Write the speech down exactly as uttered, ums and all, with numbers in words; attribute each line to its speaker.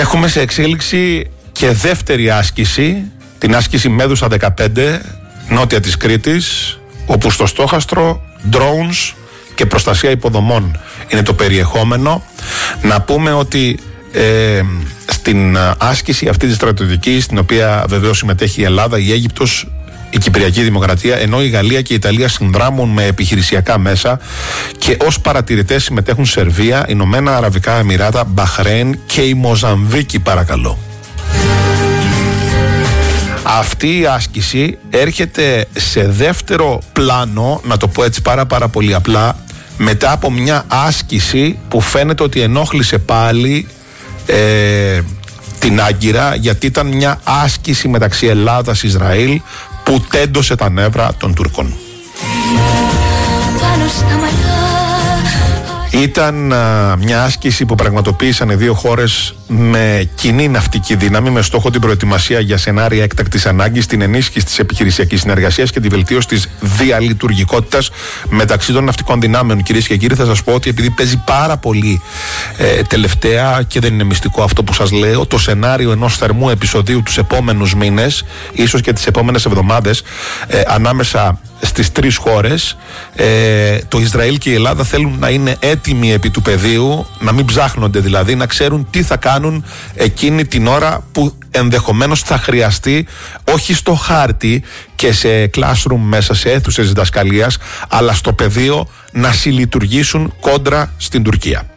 Speaker 1: Έχουμε σε εξέλιξη και δεύτερη άσκηση, την άσκηση Μέδουσα δεκαπέντε, νότια της Κρήτης, όπου στο στόχαστρο drones και προστασία υποδομών είναι το περιεχόμενο. Να πούμε ότι ε, στην άσκηση αυτή της στρατιωτικής, στην οποία βεβαίως συμμετέχει η Ελλάδα, η Αίγυπτος, η Κυπριακή Δημοκρατία, ενώ η Γαλλία και η Ιταλία συνδράμουν με επιχειρησιακά μέσα, και ως παρατηρητές συμμετέχουν Σερβία, Ηνωμένα Αραβικά Εμιράτα, Μπαχρέιν και η Μοζαμβίκη, παρακαλώ. Αυτή η άσκηση έρχεται σε δεύτερο πλάνο, να το πω έτσι πάρα πάρα πολύ απλά, μετά από μια άσκηση που φαίνεται ότι ενόχλησε πάλι ε, την Άγκυρα, γιατί ήταν μια άσκηση μεταξύ Ελλάδας-Ισραήλ που τέντωσε τα νεύρα των Τούρκων. Ήταν α, μια άσκηση που πραγματοποίησαν οι δύο χώρες με κοινή ναυτική δύναμη, με στόχο την προετοιμασία για σενάρια έκτακτης ανάγκης, την ενίσχυση της επιχειρησιακής συνεργασίας και τη βελτίωση της διαλειτουργικότητας μεταξύ των ναυτικών δυνάμεων. Κυρίες και κύριοι, θα σας πω ότι επειδή παίζει πάρα πολύ ε, τελευταία, και δεν είναι μυστικό αυτό που σας λέω, το σενάριο ενός θερμού επεισοδίου τους επόμενους μήνες, ίσως και τις επόμενες εβδομάδες, ε, ανάμεσα στις τρεις χώρες, ε, το Ισραήλ και η Ελλάδα θέλουν να είναι έτοιμοι επί του πεδίου, να μην ψάχνονται δηλαδή, να ξέρουν τι θα κάνουν εκείνη την ώρα που ενδεχομένως θα χρειαστεί, όχι στο χάρτη και σε classroom μέσα σε αίθουσες διδασκαλίας, αλλά στο πεδίο, να συλλειτουργήσουν κόντρα στην Τουρκία.